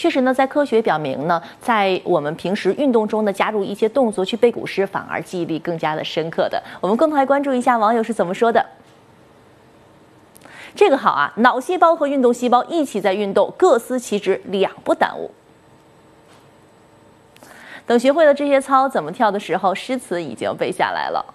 确实呢，在科学表明呢，在我们平时运动中呢，加入一些动作去背古诗，反而记忆力更加的深刻的。我们共同来关注一下网友是怎么说的。这个好啊，脑细胞和运动细胞一起在运动，各司其职，两不耽误。等学会了这些操怎么跳的时候，诗词已经背下来了。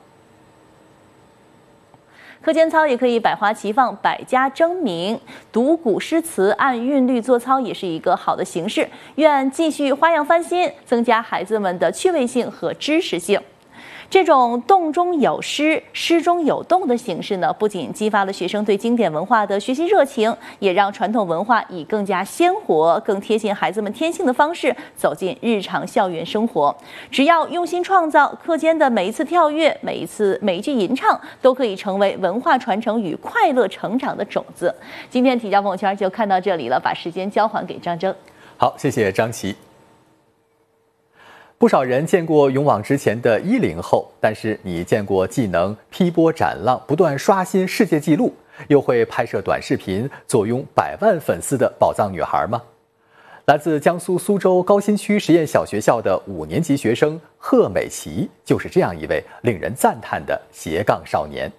课间操也可以百花齐放，百家争鸣，读古诗词，按韵律做操也是一个好的形式。愿继续花样翻新，增加孩子们的趣味性和知识性。这种动中有诗，诗中有动的形式呢，不仅激发了学生对经典文化的学习热情，也让传统文化以更加鲜活、更贴近孩子们天性的方式走进日常校园生活。只要用心创造，课间的每一次跳跃、每一句吟唱，都可以成为文化传承与快乐成长的种子。今天体教朋友圈就看到这里了，把时间交还给张征。 好，谢谢张琪。不少人见过勇往直前的10后，但是你见过既能劈波斩浪、不断刷新世界纪录，又会拍摄短视频、坐拥100万粉丝的宝藏女孩吗？来自江苏苏州高新区实验小学校的5年级学生贺美琪，就是这样一位令人赞叹的斜杠少年。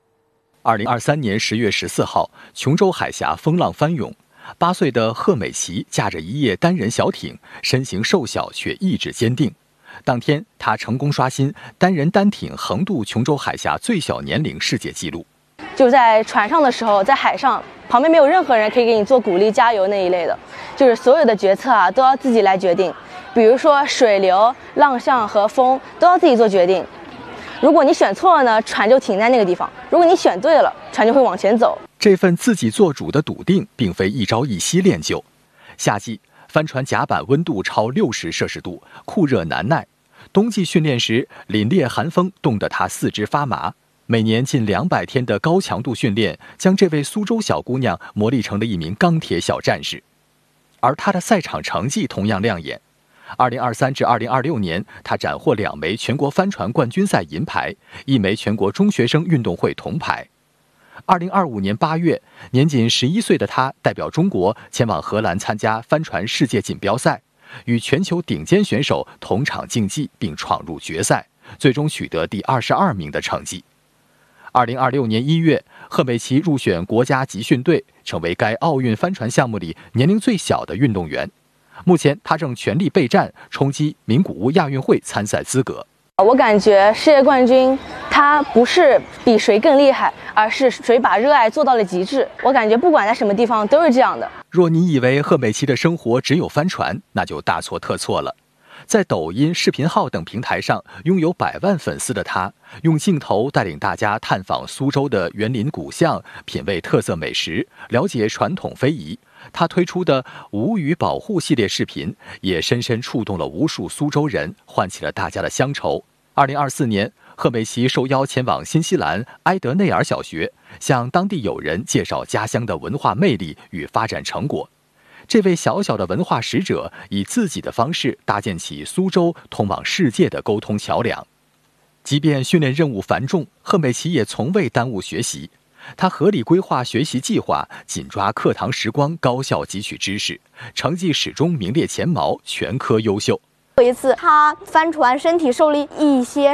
2023年10月14号，琼州海峡风浪翻涌。8岁的贺美琪驾着一叶单人小艇，身形瘦小却意志坚定。当天，她成功刷新单人单艇横渡琼州海峡最小年龄世界纪录。 就在船上的时候，在海上，旁边没有任何人可以给你做鼓励、加油那一类的，就是所有的决策都要自己来决定。比如说水流、浪向和风都要自己做决定。如果你选错了呢，船就停在那个地方；如果你选对了，船就会往前走。 这份自己做主的笃定，并非一朝一夕练就。夏季帆船甲板温度超60摄氏度，酷热难耐；冬季训练时，凛冽寒风冻得他四肢发麻。每年近200天的高强度训练，将这位苏州小姑娘磨砺成了一名钢铁小战士。而她的赛场成绩同样亮眼。2023至2026年，她斩获2枚全国帆船冠军赛银牌，1枚全国中学生运动会铜牌。2025年8月，年仅11岁的她代表中国前往荷兰参加帆船世界锦标赛，与全球顶尖选手同场竞技，并闯入决赛，最终取得第22名的成绩。2026年1月，贺美琪入选国家集训队，成为该奥运帆船项目里年龄最小的运动员。目前，她正全力备战，冲击名古屋亚运会参赛资格。 我感觉世界冠军，它不是比谁更厉害，而是谁把热爱做到了极致。我感觉不管在什么地方都是这样的。 若你以为贺美琪的生活只有帆船，那就大错特错了。在抖音、视频号等平台上拥有100万粉丝的她，用镜头带领大家探访苏州的园林古巷，品味特色美食，了解传统非遗。她推出的吴语保护系列视频，也深深触动了无数苏州人，唤起了大家的乡愁。2024年，贺美琪受邀前往新西兰埃德内尔小学，向当地友人介绍家乡的文化魅力与发展成果。这位小小的文化使者，以自己的方式搭建起苏州通往世界的沟通桥梁。即便训练任务繁重，贺美琪也从未耽误学习。她合理规划学习计划，紧抓课堂时光，高效汲取知识，成绩始终名列前茅，全科优秀。 有一次，他帆船身体受了一些